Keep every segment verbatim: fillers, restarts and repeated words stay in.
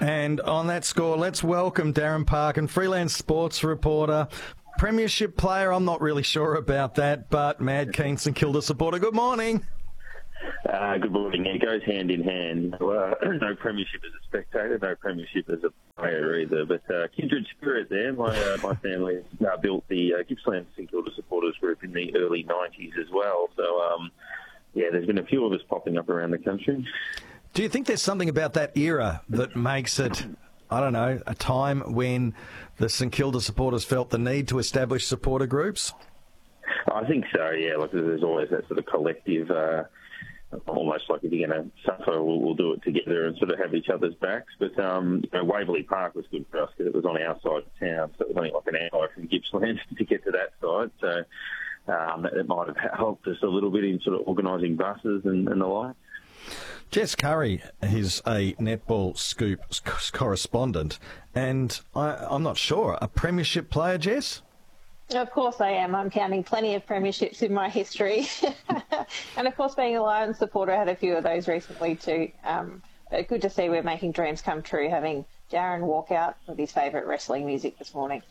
And on that score, let's welcome Darren Parkin, freelance sports reporter, premiership player. I'm not really sure about that, but mad keen St Kilda supporter. Good morning. Uh, good morning. It goes hand in hand. Uh, no premiership as a spectator, no premiership as a player either. But uh, kindred spirit there. My uh, my family uh, built the uh, Gippsland St Kilda supporters group in the early nineties as well. So, um, yeah, there's been a few of us popping up around the country. Do you think there's something about that era that makes it, I don't know, a time when the St Kilda supporters felt the need to establish supporter groups? I think so, yeah. Like, there's always that sort of collective, uh, almost like if you're going to suffer, we'll, we'll do it together and sort of have each other's backs. But um, you know, Waverley Park was good for us because it was on our side of town, so it was only like an hour from Gippsland to get to that side. So um, it might have helped us a little bit in sort of organising buses and, and the like. Jess Curry is a Netball Scoop correspondent, and I, I'm not sure, a premiership player, Jess? Of course I am. I'm counting plenty of premierships in my history. And of course, being a Lions supporter, I had a few of those recently too. Um, but good to see we're making dreams come true, having Darren walk out with his favourite wrestling music this morning.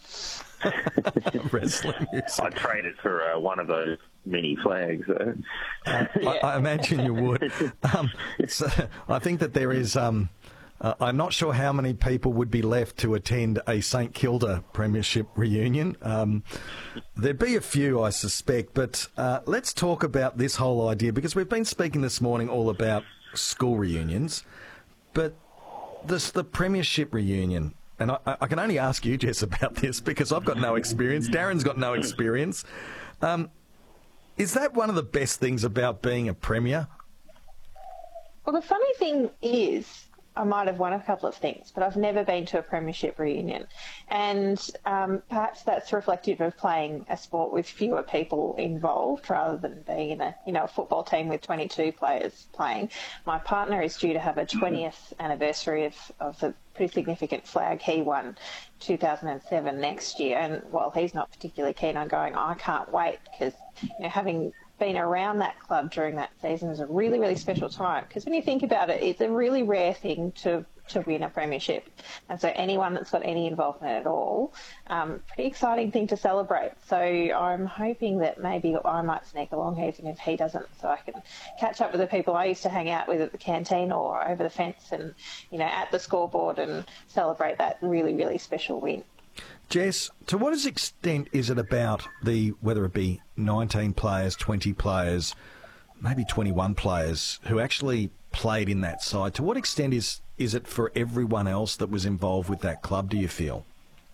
Wrestling music. I traded for uh, one of those mini flags. Uh. Uh, I, I imagine you would. Um, so I think that there is... Um, Uh, I'm not sure how many people would be left to attend a St Kilda Premiership reunion. Um, there'd be a few, I suspect, but uh, let's talk about this whole idea, because we've been speaking this morning all about school reunions, but this the Premiership reunion, and I, I can only ask you, Jess, about this, because I've got no experience. Darren's got no experience. Um, is that one of the best things about being a Premier? Well, the funny thing is, I might have won a couple of things, but I've never been to a premiership reunion. And um, perhaps that's reflective of playing a sport with fewer people involved rather than being in a, you know, a football team with twenty-two players playing. My partner is due to have a twentieth anniversary of, of the pretty significant flag he won two thousand seven next year. And while he's not particularly keen on going, I can't wait, because, you know, having been around that club during that season was a really, really special time, because when you think about it, it's a really rare thing to to win a premiership, and so anyone that's got any involvement at all, um, pretty exciting thing to celebrate. So I'm hoping that maybe I might sneak along even if he doesn't, so I can catch up with the people I used to hang out with at the canteen or over the fence and, you know, at the scoreboard and celebrate that really, really special win. Jess, to what extent is it about the, whether it be nineteen players, twenty players, maybe twenty-one players who actually played in that side? To what extent is, is it for everyone else that was involved with that club, do you feel?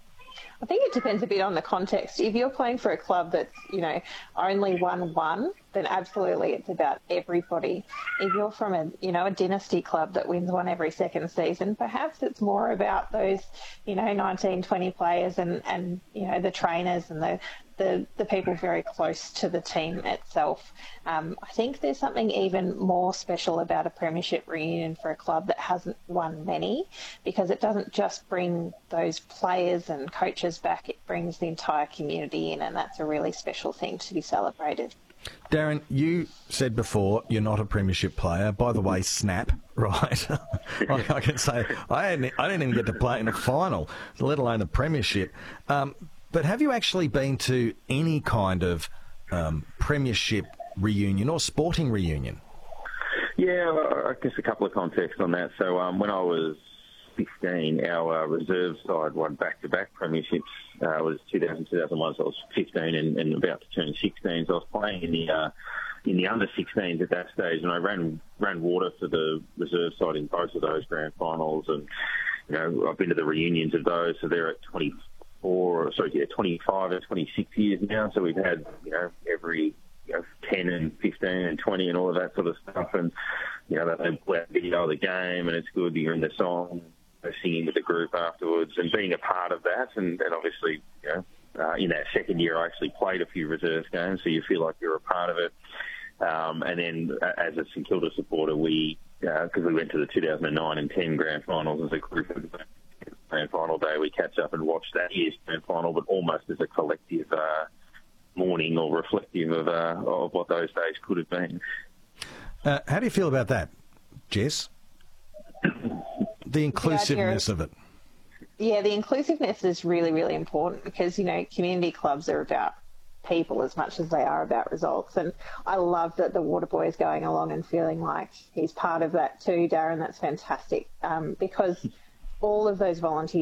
I think it depends a bit on the context. If you're playing for a club that's, you know, only won one, then absolutely it's about everybody. If you're from a, you know, a dynasty club that wins one every second season, perhaps it's more about those, you know, nineteen, twenty players and, and you know, the trainers and the, the, the people very close to the team itself. Um, I think there's something even more special about a premiership reunion for a club that hasn't won many, because it doesn't just bring those players and coaches back, it brings the entire community in, and that's a really special thing to be celebrated. Darren, you said before you're not a premiership player. By the way, snap, right? I, I can say I didn't, I didn't even get to play in a final, let alone a premiership. Um, but have you actually been to any kind of um, premiership reunion or sporting reunion? Yeah, I guess a couple of contexts on that. So um, when I was fifteen, our uh, reserve side won back-to-back premierships. Uh, it was two thousand, two thousand one, so I was fifteen and, and about to turn sixteen. So I was playing in the uh, in the under sixteens at that stage, and I ran ran water for the reserve side in both of those grand finals. And you know, I've been to the reunions of those, so they're at twenty-four, sorry, yeah, twenty-five and twenty-six years now. So we've had, you know, every you know, ten and fifteen and twenty and all of that sort of stuff. And you know, they play a video of the game, and it's good. You're in the song, singing with the group afterwards, and being a part of that. And, and obviously, you know, uh, in that second year, I actually played a few reserves games, so you feel like you're a part of it. Um, and then, uh, as a St Kilda supporter, we because uh, we went to the two thousand nine and ten grand finals as a group. Grand final day, we catch up and watch that year's grand final, but almost as a collective uh, mourning or reflective of uh, of what those days could have been. Uh, how do you feel about that, Jess? the inclusiveness the of it. Yeah, the inclusiveness is really, really important because, you know, community clubs are about people as much as they are about results. And I love that the water boy is going along and feeling like he's part of that too, Darren. That's fantastic um, because all of those volunteers